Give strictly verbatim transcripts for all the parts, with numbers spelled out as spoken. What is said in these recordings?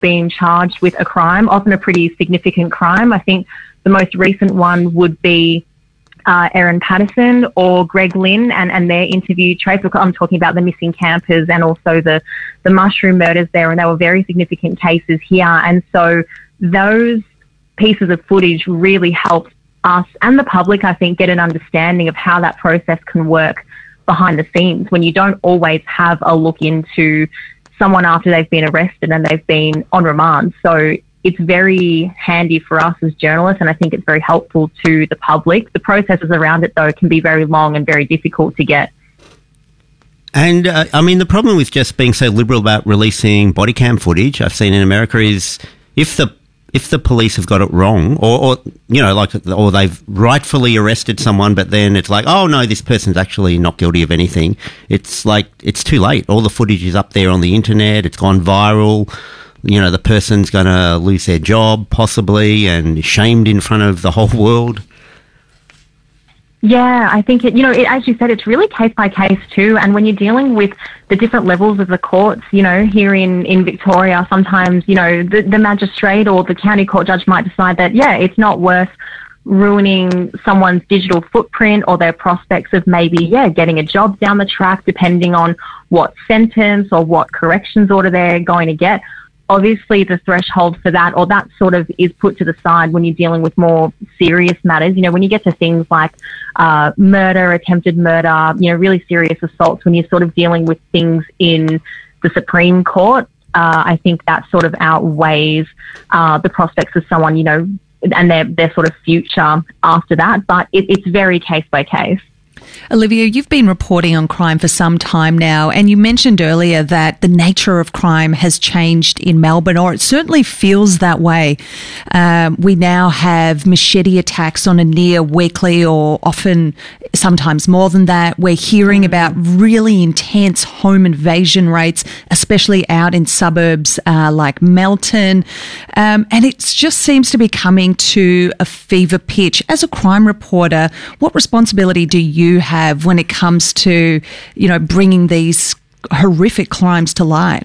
been charged with a crime, often a pretty significant crime. I think the most recent one would be uh, Erin Patterson or Greg Lynn and, and their interview trace. I'm talking about the missing campers and also the, the mushroom murders there, and they were very significant cases here. And so those pieces of footage really helped us and the public, I think, get an understanding of how that process can work behind the scenes when you don't always have a look into someone after they've been arrested and they've been on remand. So it's very handy for us as journalists, and I think it's very helpful to the public. The processes around it, though, can be very long and very difficult to get. And, uh, I mean, the problem with just being so liberal about releasing body cam footage I've seen in America is if the if the police have got it wrong, or, or you know, like, or they've rightfully arrested someone, but then it's like, oh, no, this person's actually not guilty of anything, it's like, it's too late. All the footage is up there on the internet, it's gone viral. You know, the person's going to lose their job, possibly, and shamed in front of the whole world. Yeah, I think, it, you know, it, as you said, it's really case by case too. And when you're dealing with the different levels of the courts, you know, here in, in Victoria, sometimes, you know, the, the magistrate or the county court judge might decide that, yeah, it's not worth ruining someone's digital footprint or their prospects of maybe, yeah, getting a job down the track, depending on what sentence or what corrections order they're going to get. Obviously, the threshold for that, or that sort of is put to the side when you're dealing with more serious matters. You know, when you get to things like uh, murder, attempted murder, you know, really serious assaults, when you're sort of dealing with things in the Supreme Court, uh, I think that sort of outweighs uh, the prospects of someone, you know, and their, their sort of future after that. But it, it's very case by case. Olivia, you've been reporting on crime for some time now, and you mentioned earlier that the nature of crime has changed in Melbourne, or it certainly feels that way. Um, we now have machete attacks on a near weekly, or often sometimes more than that. We're hearing about really intense home invasion rates, especially out in suburbs uh, like Melton, um, and it just seems to be coming to a fever pitch. As a crime reporter, what responsibility do you have when it comes to, you know, bringing these horrific crimes to light?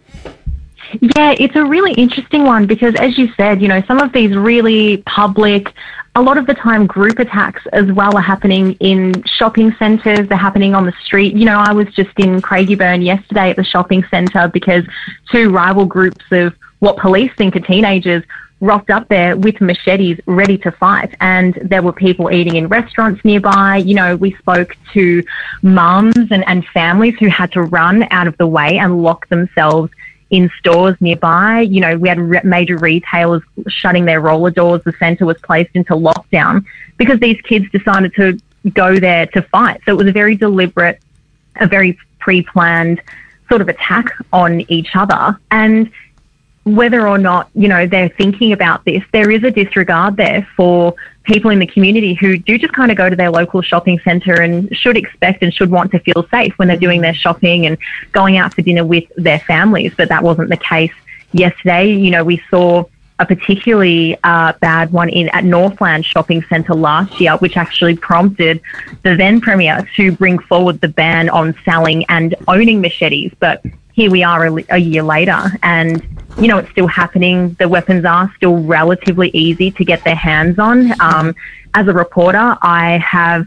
Yeah, it's a really interesting one because, as you said, you know, some of these really public, a lot of the time group attacks as well are happening in shopping centres, they're happening on the street. You know, I was just in Craigieburn yesterday at the shopping centre because two rival groups of what police think are teenagers rocked up there with machetes ready to fight, and there were people eating in restaurants nearby. You know, we spoke to mums and, and families who had to run out of the way and lock themselves in stores nearby. You know, we had re- major retailers shutting their roller doors. The centre was placed into lockdown because these kids decided to go there to fight. So it was a very deliberate, a very pre-planned sort of attack on each other. And whether or not, you know, they're thinking about this, there is a disregard there for people in the community who do just kind of go to their local shopping centre and should expect and should want to feel safe when they're doing their shopping and going out for dinner with their families. But that wasn't the case yesterday. You know, we saw a particularly uh, bad one in at Northland Shopping Centre last year, which actually prompted the then Premier to bring forward the ban on selling and owning machetes. But here we are a, a year later, and, you know, it's still happening. The weapons are still relatively easy to get their hands on. Um, as a reporter, I have,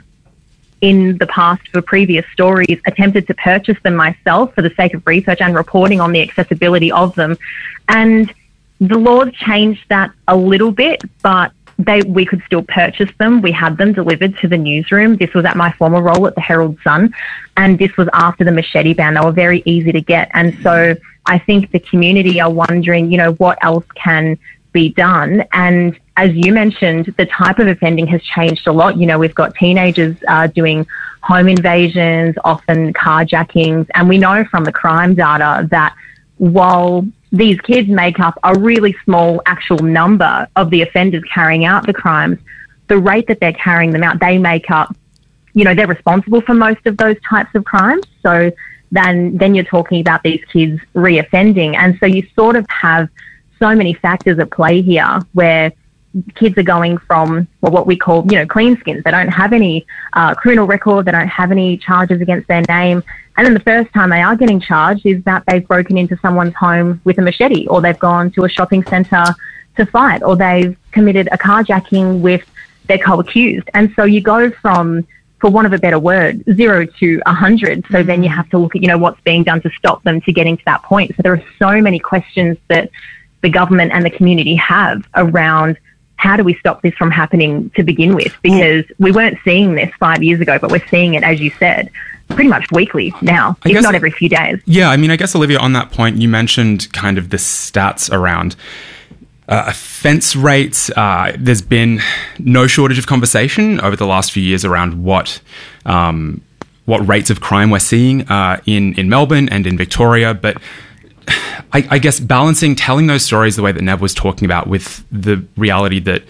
in the past for previous stories, attempted to purchase them myself for the sake of research and reporting on the accessibility of them. And the laws changed that a little bit, but they we could still purchase them. We had them delivered to the newsroom. This was at my former role at the Herald Sun, and this was after the machete ban. They were very easy to get. And so I think the community are wondering, you know, what else can be done? And as you mentioned, the type of offending has changed a lot. You know, we've got teenagers uh, doing home invasions, often carjackings, and we know from the crime data that while these kids make up a really small actual number of the offenders carrying out the crimes, the rate that they're carrying them out, they make up, you know, they're responsible for most of those types of crimes. So then, then you're talking about these kids reoffending. And so you sort of have so many factors at play here where kids are going from well, what we call, you know, clean skins. They don't have any uh, criminal record. They don't have any charges against their name. And then the first time they are getting charged is that they've broken into someone's home with a machete, or they've gone to a shopping centre to fight, or they've committed a carjacking with their co-accused. And so you go from, for want of a better word, zero to a hundred. So then you have to look at, you know, what's being done to stop them to getting to that point. So there are so many questions that the government and the community have around how do we stop this from happening to begin with? Because we weren't seeing this five years ago, but we're seeing it, as you said, pretty much weekly now, I if guess, not every few days. Yeah, I mean, I guess, Olivia, on that point, you mentioned kind of the stats around uh, offence rates. Uh, there's been no shortage of conversation over the last few years around what um, what rates of crime we're seeing uh, in, in Melbourne and in Victoria, but I, I guess balancing telling those stories the way that Nev was talking about with the reality that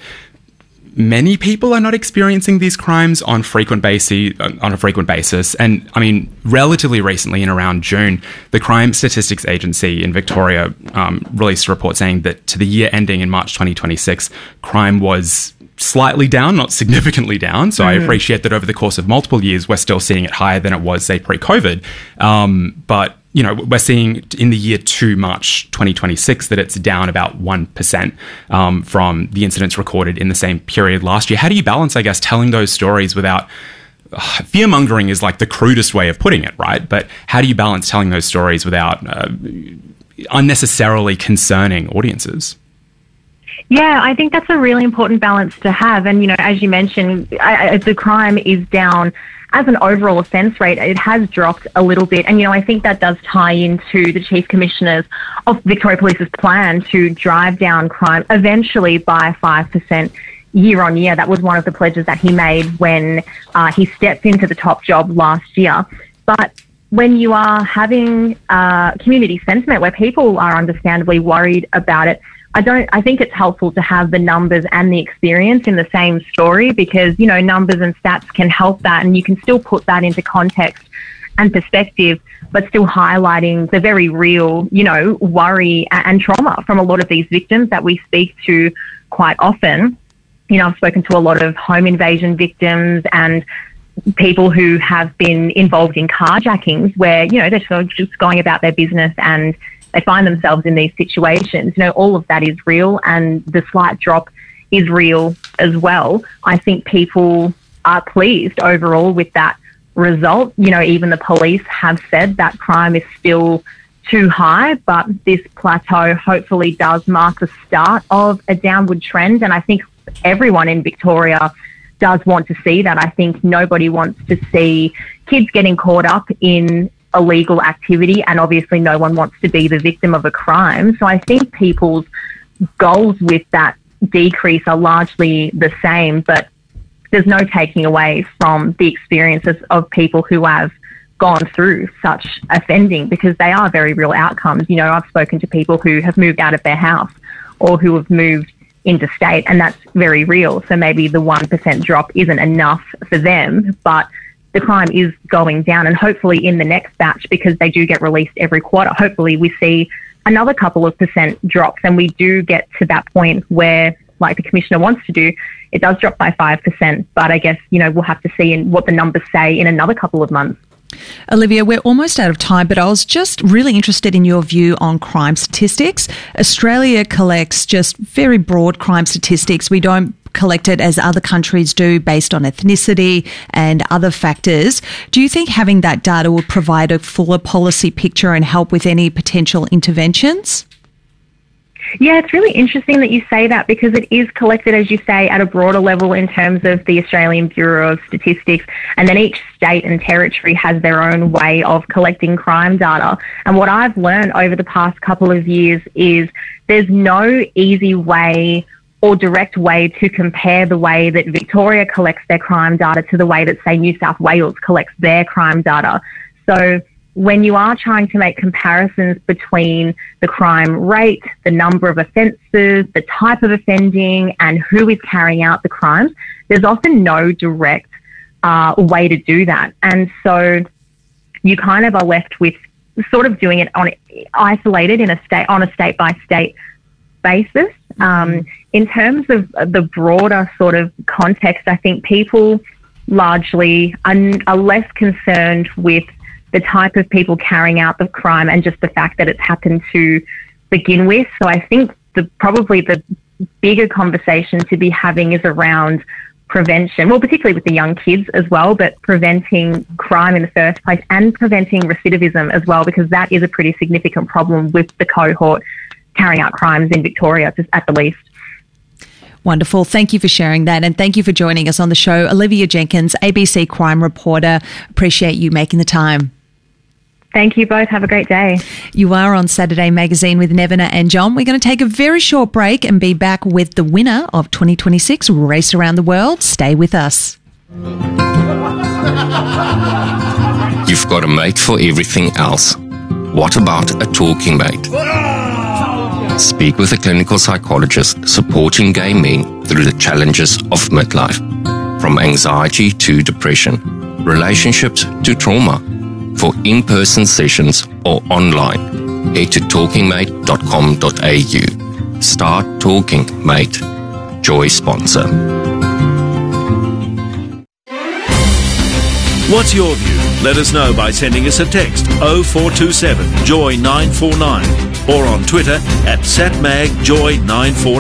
many people are not experiencing these crimes on frequent basis, on a frequent basis. And I mean, relatively recently, in around June, the Crime Statistics Agency in Victoria um, released a report saying that to the year ending in March twenty twenty-six, crime was slightly down, not significantly down. So mm-hmm. I appreciate that over the course of multiple years, we're still seeing it higher than it was, say, pre-COVID. Um, but you know, we're seeing in the year to March twenty twenty-six that it's down about one percent um, from the incidents recorded in the same period last year. How do you balance, I guess, telling those stories without... Uh, fear-mongering is like the crudest way of putting it, right? But how do you balance telling those stories without uh, unnecessarily concerning audiences? Yeah, I think that's a really important balance to have. And, you know, as you mentioned, I, I, the crime is down. As an overall offence rate, it has dropped a little bit. And, you know, I think that does tie into the Chief Commissioner's of Victoria Police's plan to drive down crime eventually by five percent year on year. That was one of the pledges that he made when uh, he stepped into the top job last year. But when you are having uh, community sentiment where people are understandably worried about it, I don't, I think it's helpful to have the numbers and the experience in the same story because, you know, numbers and stats can help that and you can still put that into context and perspective, but still highlighting the very real, you know, worry and trauma from a lot of these victims that we speak to quite often. You know, I've spoken to a lot of home invasion victims and people who have been involved in carjackings where, you know, they're sort of just going about their business and they find themselves in these situations. You know, all of that is real and the slight drop is real as well. I think people are pleased overall with that result. You know, even the police have said that crime is still too high, but this plateau hopefully does mark the start of a downward trend. And I think everyone in Victoria does want to see that. I think nobody wants to see kids getting caught up in illegal activity, and obviously no one wants to be the victim of a crime. So I think people's goals with that decrease are largely the same, but there's no taking away from the experiences of people who have gone through such offending because they are very real outcomes. You know, I've spoken to people who have moved out of their house or who have moved interstate, and that's very real. So maybe the one percent drop isn't enough for them, but the crime is going down, and hopefully in the next batch, because they do get released every quarter, hopefully we see another couple of percent drops and we do get to that point where, like the Commissioner wants to do, it does drop by five percent. But I guess, you know, we'll have to see in what the numbers say in another couple of months. Olivia, we're almost out of time, but I was just really interested in your view on crime statistics. Australia collects just very broad crime statistics. We don't collect it as other countries do based on ethnicity and other factors. Do you think having that data would provide a fuller policy picture and help with any potential interventions? Yeah, it's really interesting that you say that because it is collected, as you say, at a broader level in terms of the Australian Bureau of Statistics, and then each state and territory has their own way of collecting crime data. And what I've learned over the past couple of years is there's no easy way or direct way to compare the way that Victoria collects their crime data to the way that, say, New South Wales collects their crime data. So when you are trying to make comparisons between the crime rate, the number of offences, the type of offending, and who is carrying out the crimes, there's often no direct uh, way to do that. And so you kind of are left with sort of doing it on isolated in a state on a state by state basis. Um, in terms of the broader sort of context, I think people largely are, are less concerned with the type of people carrying out the crime and just the fact that it's happened to begin with. So I think the probably the bigger conversation to be having is around prevention, well, particularly with the young kids as well, but preventing crime in the first place and preventing recidivism as well, because that is a pretty significant problem with the cohort carrying out crimes in Victoria, just at the least. Wonderful. Thank you for sharing that, and thank you for joining us on the show. Olivia Jenkins, A B C crime reporter. Appreciate you making the time. Thank you both. Have a great day. You are on Saturday Magazine with Nevena and John. We're going to take a very short break and be back with the winner of twenty twenty-six Race Around the World. Stay with us. You've got a mate for everything else. What about a talking mate? Speak with a clinical psychologist supporting gay men through the challenges of midlife, from anxiety to depression, relationships to trauma. For in-person sessions or online, head to talking mate dot com dot a u. Start Talking Mate. Joy sponsor. What's your view? Let us know by sending us a text oh four two seven joy nine four nine or on Twitter at satmagjoy nine four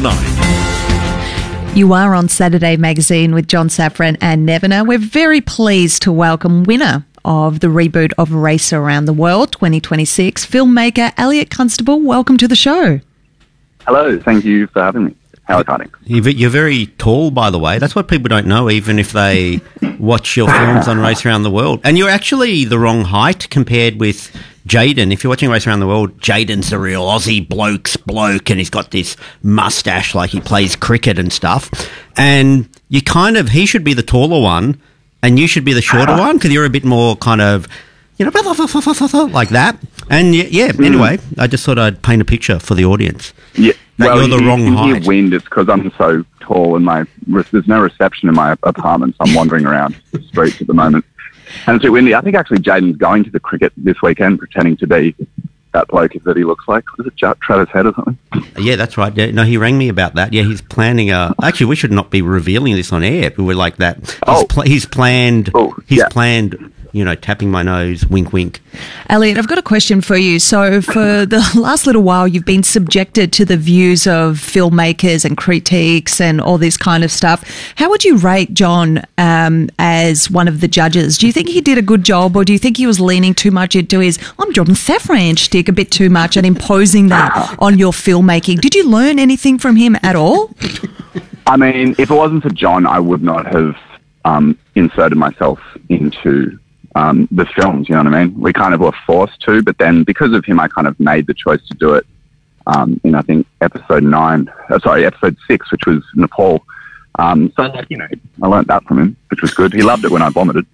nine. You are on Saturday Magazine with John Safran and Nevena. We're very pleased to welcome winner of the reboot of Race Around the World twenty twenty-six, filmmaker Elliot Constable. Welcome to the show. Hello, thank you for having me. How exciting. You're very tall, by the way. That's what people don't know, even if they watch your films on Race Around the World. And you're actually the wrong height compared with Jaden. If you're watching Race Around the World, Jaden's the real Aussie bloke's bloke, and he's got this mustache like he plays cricket and stuff. And you kind of, he should be the taller one, and you should be the shorter one, because you're a bit more kind of, you know, like that. And yeah, anyway, I just thought I'd paint a picture for the audience. Yeah, that well, you're the you, wrong you height. Hear wind, it's because I'm so tall and my there's no reception in my apartment, so I'm wandering around the streets at the moment. And it's too windy. I think actually Jaden's going to the cricket this weekend, pretending to be that bloke that he looks like. Was it Travis Head or something? Yeah, that's right. Yeah, no, he rang me about that. Yeah, he's planning a... Actually, we should not be revealing this on air. We're like that. He's, oh. pl- he's planned... Oh, he's yeah. planned... you know, tapping my nose, wink, wink. Elliot, I've got a question for you. So for the last little while, you've been subjected to the views of filmmakers and critiques and all this kind of stuff. How would you rate John um, as one of the judges? Do you think he did a good job, or do you think he was leaning too much into his, I'm John Safran shtick a bit too much and imposing that on your filmmaking? Did you learn anything from him at all? I mean, if it wasn't for John, I would not have um, inserted myself into... Um, the films, you know what I mean? We kind of were forced to, but then because of him, I kind of made the choice to do it um, in, I think, episode nine, uh, sorry, episode six, which was Nepal. Um, so, like, you know, I learned that from him, which was good. He loved it when I vomited.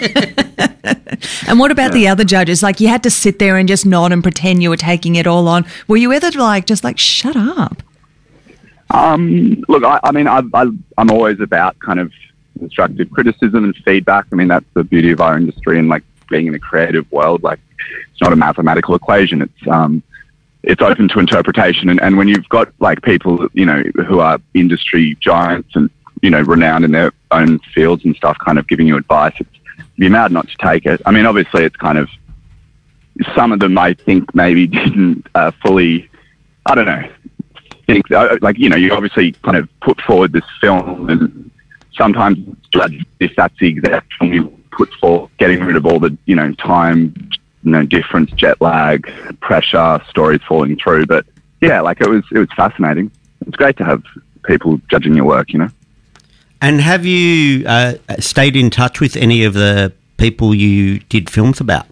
And what about yeah. the other judges? Like, you had to sit there and just nod and pretend you were taking it all on. Were you ever, like, just like, shut up? Um, look, I, I mean, I, I, I'm always about kind of constructive criticism and feedback. I mean, that's the beauty of our industry and like being in a creative world. Like, it's not a mathematical equation. It's um, it's open to interpretation. And, and when you've got like people, you know, who are industry giants and, you know, renowned in their own fields and stuff, kind of giving you advice, it's you're mad not to take it. I mean, obviously, it's kind of some of them I think maybe didn't uh, fully. I don't know. Think like you know, you obviously kind of put forward this film and. Sometimes judge if that's the exact film you put for getting rid of all the, you know, time, you know, difference, jet lag, pressure, stories falling through. But yeah, like it was, it was fascinating. It's great to have people judging your work, you know. And have you uh, stayed in touch with any of the people you did films about?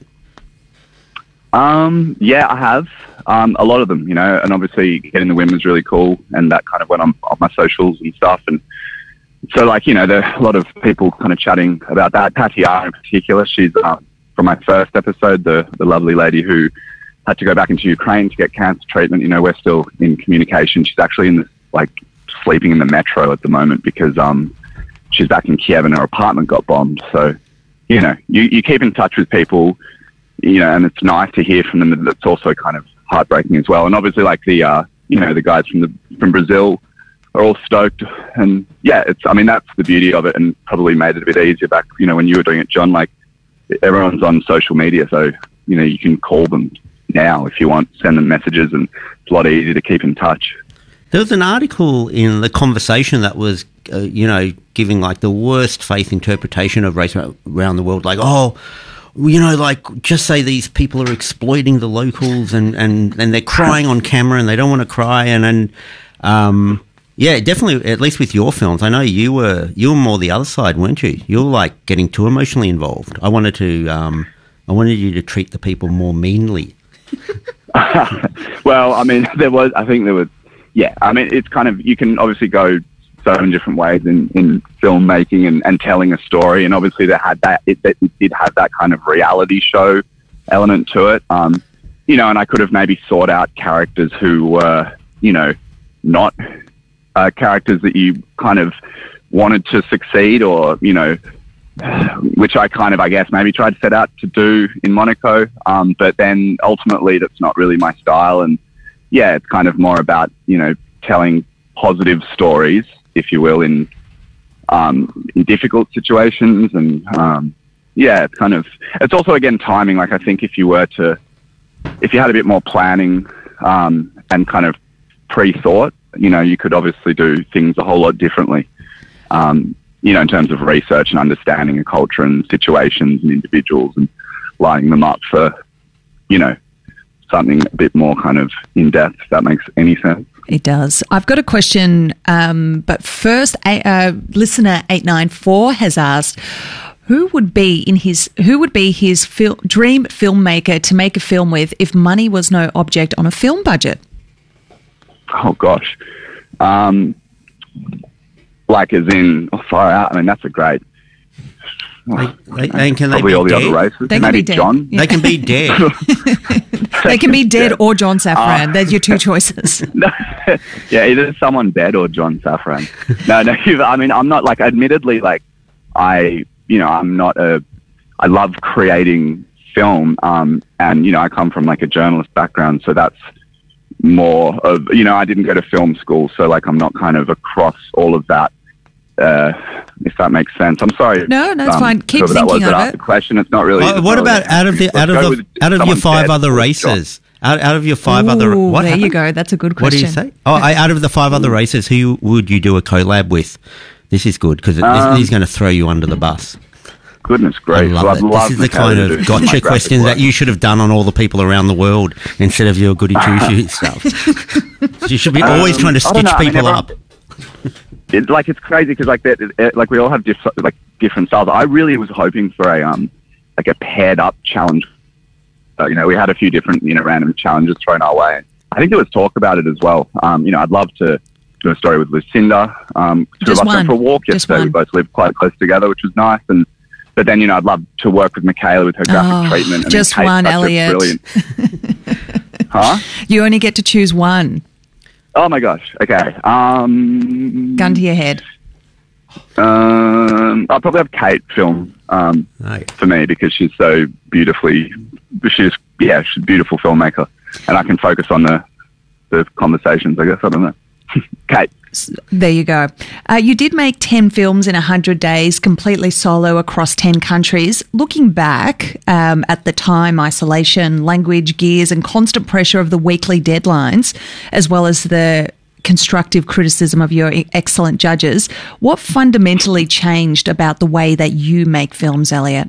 Um, yeah, I have. Um, a lot of them, you know, and obviously getting the win was really cool, and that kind of went on, on my socials and stuff. And so, like, you know, there are a lot of people kind of chatting about that. Tatiana in particular, she's um, from my first episode, the, the lovely lady who had to go back into Ukraine to get cancer treatment. You know, we're still in communication. She's actually in the, like, sleeping in the metro at the moment because um, she's back in Kiev and her apartment got bombed. So, you know, you, you keep in touch with people, you know, and it's nice to hear from them. It's also kind of heartbreaking as well. And obviously, like, the, uh, you know, the guys from the from Brazil are all stoked. And yeah, it's, I mean, that's the beauty of it, and probably made it a bit easier back, you know, when you were doing it, John. Like, everyone's on social media, so, you know, you can call them now if you want, send them messages, and it's a lot easier to keep in touch. There was an article in The Conversation that was, uh, you know, giving like the worst faith interpretation of race around the world. Like, oh, you know, like, just say these people are exploiting the locals, and, and, and they're crying on camera and they don't want to cry. And, and um, yeah, definitely, at least with your films, I know you were you were more the other side, weren't you? You were like getting too emotionally involved. I wanted to, um, I wanted you to treat the people more meanly. Well, I mean, there was, I think there was, yeah, I mean, it's kind of, you can obviously go so many different ways in, in filmmaking and, and telling a story. And obviously they had that, it, it did have that kind of reality show element to it. Um, you know, and I could have maybe sought out characters who were, you know, not uh, characters that you kind of wanted to succeed, or, you know, which I kind of, I guess, maybe tried to set out to do in Monaco. Um, but then ultimately that's not really my style. And yeah, it's kind of more about, you know, telling positive stories, if you will, in, um, in difficult situations. And, um, yeah, it's kind of, it's also, again, timing. Like, I think if you were to, if you had a bit more planning, um, and kind of pre-thought, you know, you could obviously do things a whole lot differently, um, you know, in terms of research and understanding a culture and situations and individuals, and lining them up for, you know, something a bit more kind of in-depth, if that makes any sense. It does. I've got a question, um, but first, uh, listener eight nine four has asked, who would be in his who would be his fil- dream filmmaker to make a film with if money was no object on a film budget? Oh gosh, um, like as in oh, far out. I mean, that's a great. Oh, they, they, can they probably be all the dead? other races. They can Maybe be dead. John. Yeah. They can be dead. They can be dead Yeah. or John Safran. Uh, They're your two choices. No, yeah, either someone dead or John Safran. No, no. I mean, I'm not like. Admittedly, like I, you know, I'm not a. I love creating film, um, and you know, I come from like a journalist background, so that's more of. You know, I didn't go to film school, so like I'm not kind of across all of that. Uh, if that makes sense. I'm sorry. No, no, it's um, fine. Keep whoever that was thinking that of asked it. The question. It's not really. Uh, it's what not about really- out of the Let's out of go the with out of your someone five dead other or races? Out, out of your five Ooh, other what there you happened? go. That's a good What do question. you say? Oh, I, out of the five other races, who would you do a collab with? This is good because Um, he's going to throw you under the bus. Goodness I gracious! love I'd it. love This is the Michaela kind to do of some gotcha graphic questions work. that you should have done on all the people around the world instead of your goody two shoes stuff. You should be always Um, trying to I don't stitch know. I mean, people everyone- up. It, like it's crazy because like that, it, like we all have diff- like different styles. I really was hoping for a um like a paired up challenge. Uh, you know, we had a few different you know random challenges thrown our way. I think there was talk about it as well. Um, you know, I'd love to do a story with Lucinda. Um, two Just of us one. went for a walk Just yesterday. We one. both lived quite close together, which was nice. And but then you know, I'd love to work with Michaela with her graphic Oh, treatment. I just mean, Kate's one, such a Elliot. brilliant- Huh? You only get to choose one. Oh my gosh. Okay. Um, Gun to your head. Um, I'll probably have Kate film um, Right. for me because she's so beautifully, she's yeah, she's a beautiful filmmaker, and I can focus on the the conversations. I guess I don't know. Kate. There you go. Uh, you did make ten films in one hundred days, completely solo across ten countries. Looking back um, at the time, isolation, language, gears, and constant pressure of the weekly deadlines, as well as the constructive criticism of your excellent judges, what fundamentally changed about the way that you make films, Elliot?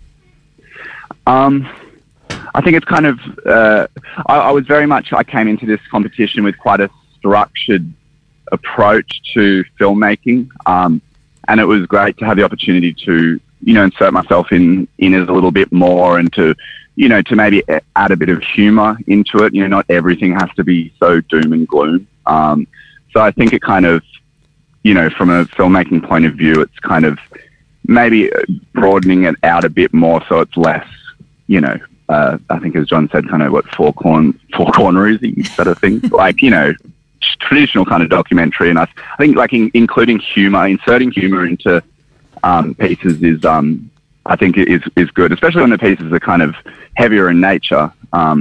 Um, I think it's kind of. Uh, I, I was very much. I came into this competition with quite a structured approach to filmmaking, um, and it was great to have the opportunity to, you know, insert myself in in it a little bit more, and to, you know, to maybe add a bit of humour into it. You know, not everything has to be so doom and gloom. Um, so I think it kind of, you know, from a filmmaking point of view, it's kind of maybe broadening it out a bit more so it's less, you know, uh, I think as John said, kind of what four corn four cornerisy sort of thing, like, you know, traditional kind of documentary. And I, I think like in, including humour, inserting humour into um, pieces is, um, I think is is good, especially when the pieces are kind of heavier in nature. Um,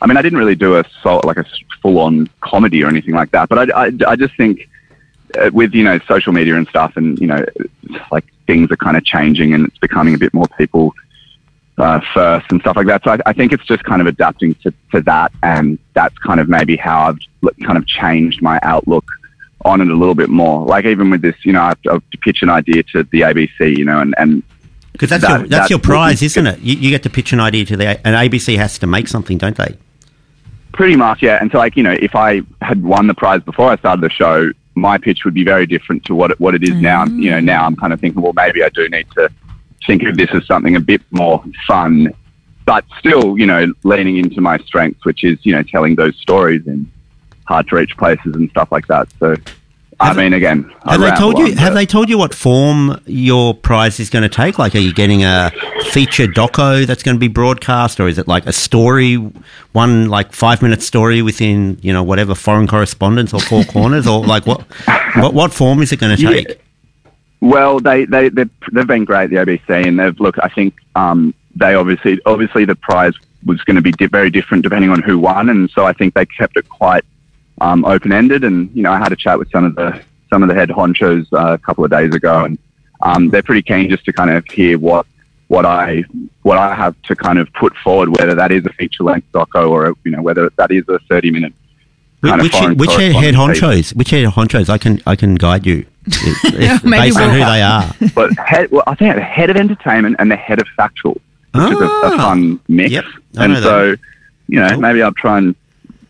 I mean, I didn't really do a sol- like a full-on comedy or anything like that, but I, I, I just think uh, with, you know, social media and stuff, and, you know, like things are kind of changing and it's becoming a bit more people uh, first and stuff like that. So I, I think it's just kind of adapting to, to that, and that's kind of maybe how I've kind of changed my outlook on it a little bit more. Like even with this, you know, I have to, I have to pitch an idea to the A B C, you know, and, and because that's, that, your, that's, that's your prize, isn't it? You, you get to pitch an idea to the, and A B C has to make something, don't they? Pretty much, yeah. And so, like, you know, if I had won the prize before I started the show, my pitch would be very different to what it, what it is mm. now. You know, now I'm kind of thinking, well, maybe I do need to think of this as something a bit more fun, but still, you know, leaning into my strengths, which is, you know, telling those stories in hard to reach places and stuff like that. So, I mean, again, have they told you? Have they told you what form your prize is going to take? Like, are you getting a feature doco that's going to be broadcast, or is it like a story, one like five minute story within, you know, whatever Foreign Correspondence or Four Corners, or like what what what form is it going to take? Yeah. Well, they they they've, they've been great, the A B C, and they've look. I think um, they obviously obviously the prize was going to be di- very different depending on who won, and so I think they kept it quite Um, open-ended. And, you know, I had a chat with some of the some of the head honchos uh, a couple of days ago, and um, they're pretty keen just to kind of hear what what I what I have to kind of put forward, whether that is a feature-length doco or, you know, whether that is a thirty-minute kind which, of foreign which head, head honchos? piece. Which head honchos? I can I can guide you if, if, based on who they are. But head, well, I think the head of entertainment and the head of factual, which oh, is a, a fun mix. Yep, and so, that. you know, cool. maybe I'll try and.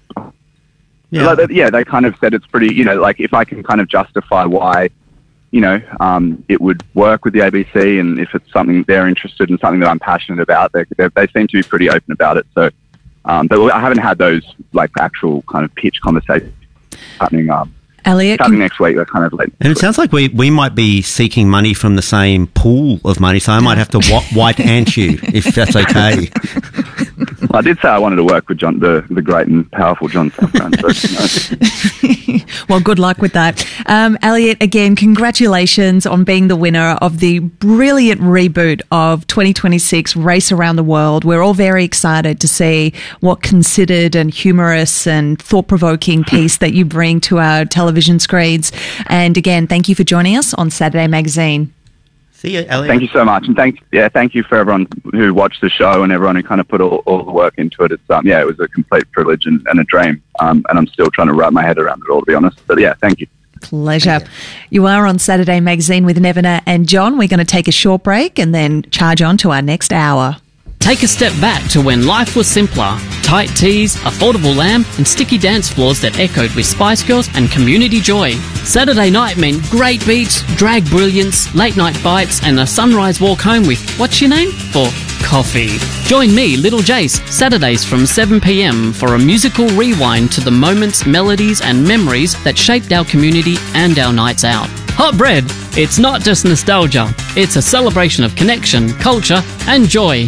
Yeah. Like, yeah, they kind of said it's pretty, you know, like if I can kind of justify why, you know, um, it would work with the A B C, and if it's something they're interested in, something that I'm passionate about, they they seem to be pretty open about it. So, um, but I haven't had those like actual kind of pitch conversations happening. Um, Elliot, starting can- next week, they're kind of late. And it sounds like we, we might be seeking money from the same pool of money, so I might have to wa- white ant you, if that's okay. Well, I did say I wanted to work with John, the, the great and powerful John Safran. So, you know. Well, good luck with that. Um, Elliot, again, congratulations on being the winner of the brilliant reboot of twenty twenty-six Race Around the World. We're all very excited to see what considered and humorous and thought-provoking piece that you bring to our television screens. And again, thank you for joining us on Saturday Magazine. See you, Elliot. Thank you so much, and thank yeah, thank you for everyone who watched the show and everyone who kind of put all, all the work into it. It's um, yeah, it was a complete privilege and, and a dream, um, and I'm still trying to wrap my head around it all, to be honest. But yeah, thank you. Pleasure. You are on Saturday Magazine with Nevena and John. We're going to take a short break and then charge on to our next hour. Take a step back to when life was simpler. Tight tees, affordable lamb, and sticky dance floors that echoed with Spice Girls and community joy. Saturday night meant great beats, drag brilliance, late night bites, and a sunrise walk home with, what's your name? For coffee. Join me, Little Jace, Saturdays from seven p.m. for a musical rewind to the moments, melodies, and memories that shaped our community and our nights out. Hot Bread, it's not just nostalgia, it's a celebration of connection, culture, and joy.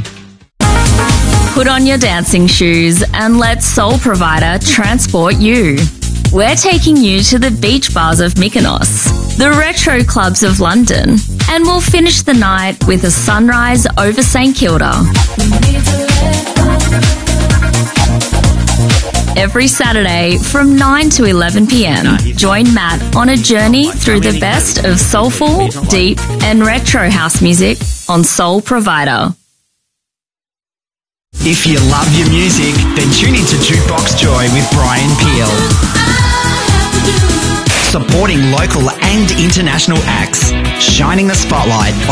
Put on your dancing shoes and let Soul Provider transport you. We're taking you to the beach bars of Mykonos, the retro clubs of London, and we'll finish the night with a sunrise over St Kilda. Every Saturday from nine to eleven p.m, join Matt on a journey through the best of soulful, deep, and retro house music on Soul Provider. If you love your music, then tune into Jukebox Joy with Brian Peel. Supporting local and international acts, shining the spotlight